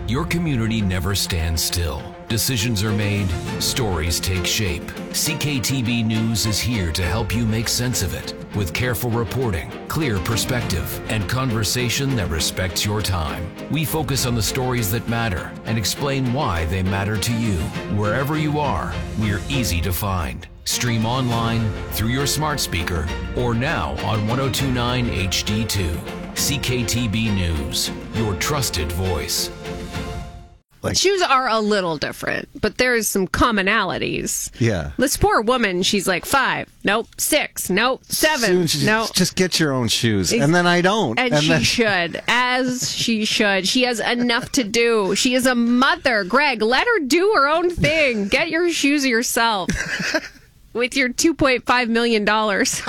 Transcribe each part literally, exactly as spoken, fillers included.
Your community never stands still. Decisions are made, stories take shape. C K T B News is here to help you make sense of it with careful reporting, clear perspective, and conversation that respects your time. We focus on the stories that matter and explain why they matter to you. Wherever you are, we're easy to find. Stream online, through your smart speaker, or now on ten twenty-nine H D two. C K T B News, your trusted voice. Like, shoes are a little different, but there's some commonalities. Yeah. This poor woman, she's like five, nope, six, nope, seven, Soon, nope. Just get your own shoes. And then I don't. And, and she then... should, as she should. She has enough to do. She is a mother. Greg, let her do her own thing. Get your shoes yourself with your two point five million dollars.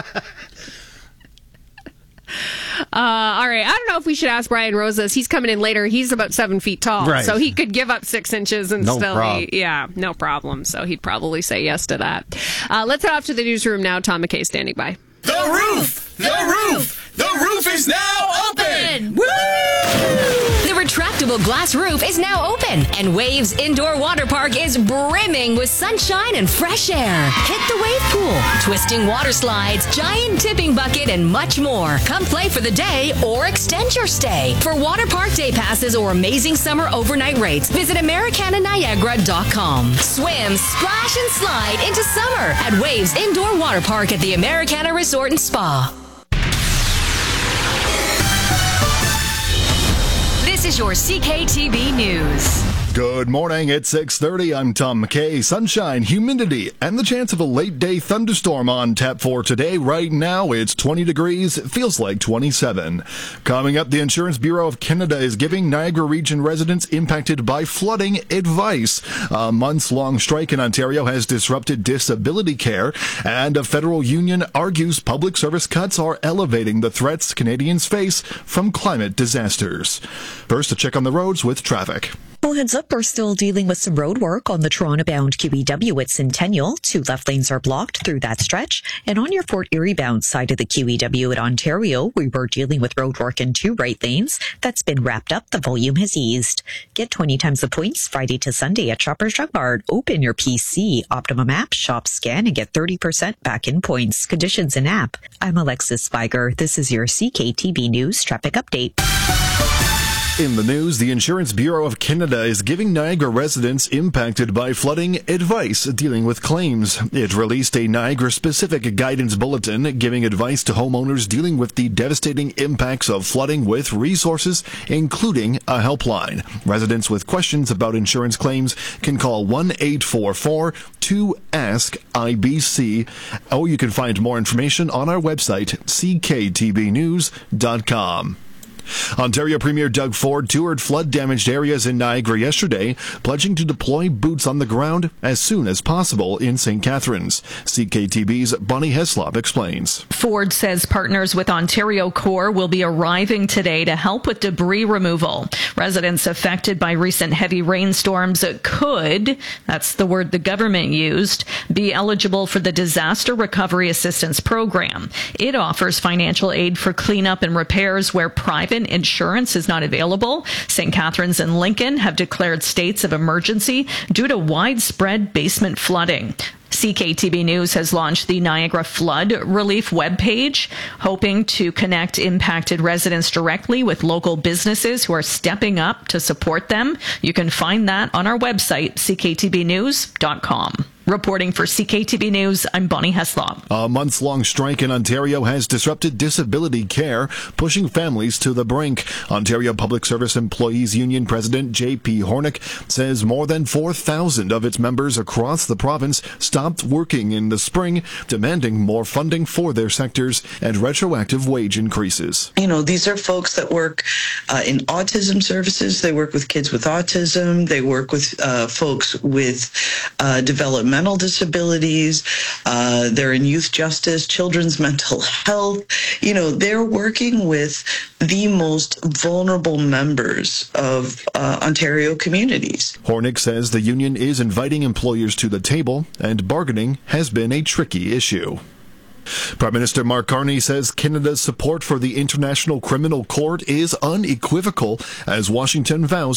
Uh, all right. I don't know if we should ask Brian Rosas. He's coming in later. He's about seven feet tall. Right. So he could give up six inches and no still problem. be, yeah, no problem. So he'd probably say yes to that. Uh, let's head off to the newsroom now. Tom McKay standing by. The roof! The roof! The roof is now open! Woo! The retractable glass roof is now open, and Waves Indoor Water Park is brimming with sunshine and fresh air. Hit the wave pool, twisting water slides, giant tipping bucket, and much more. Come play for the day or extend your stay. For water park day passes or amazing summer overnight rates, visit Americana Niagara dot com. Swim, splash, and slide into summer at Waves Indoor Water Park at the Americana Resort and Spa. This is your C K T B News. Good morning. It's six thirty. I'm Tom McKay. Sunshine, humidity, and the chance of a late-day thunderstorm on tap for today. Right now, it's twenty degrees. It feels like twenty-seven. Coming up, the Insurance Bureau of Canada is giving Niagara Region residents impacted by flooding advice. A months-long strike in Ontario has disrupted disability care, and a federal union argues public service cuts are elevating the threats Canadians face from climate disasters. First, a check on the roads with traffic. Well, heads up, we're still dealing with some road work on the Toronto-bound Q E W at Centennial. Two left lanes are blocked through that stretch. And on your Fort Erie-bound side of the Q E W at Ontario, we were dealing with road work in two right lanes. That's been wrapped up. The volume has eased. Get twenty times the points Friday to Sunday at Shoppers Drug Mart. Open your P C, Optimum app, shop, scan, and get thirty percent back in points. Conditions in app. I'm Alexis Spiger. This is your C K T B News Traffic Update. In the news, the Insurance Bureau of Canada is giving Niagara residents impacted by flooding advice dealing with claims. It released a Niagara-specific guidance bulletin giving advice to homeowners dealing with the devastating impacts of flooding with resources, including a helpline. Residents with questions about insurance claims can call one eight four four two ask I B C, or you can find more information on our website, c k t b news dot com. Ontario Premier Doug Ford toured flood-damaged areas in Niagara yesterday, pledging to deploy boots on the ground as soon as possible in Saint Catharines. C K T B's Bonnie Heslop explains. Ford says partners with Ontario Corps will be arriving today to help with debris removal. Residents affected by recent heavy rainstorms could, that's the word the government used, be eligible for the Disaster Recovery Assistance Program. It offers financial aid for cleanup and repairs where private insurance is not available. Saint Catharines and Lincoln have declared states of emergency due to widespread basement flooding. C K T B News has launched the Niagara Flood Relief webpage, hoping to connect impacted residents directly with local businesses who are stepping up to support them. You can find that on our website, c k t b news dot com. Reporting for C K T B News, I'm Bonnie Heslop. A months-long strike in Ontario has disrupted disability care, pushing families to the brink. Ontario Public Service Employees Union President J P Hornick says more than four thousand of its members across the province stopped working in the spring, demanding more funding for their sectors and retroactive wage increases. You know, these are folks that work uh, in autism services. They work with kids with autism. They work with uh, folks with uh, developmental disabilities. Uh, they're in youth justice, children's mental health. You know, they're working with the most vulnerable members of uh, Ontario communities. Hornick says the union is inviting employers to the table, and bargaining has been a tricky issue. Prime Minister Mark Carney says Canada's support for the International Criminal Court is unequivocal as Washington vows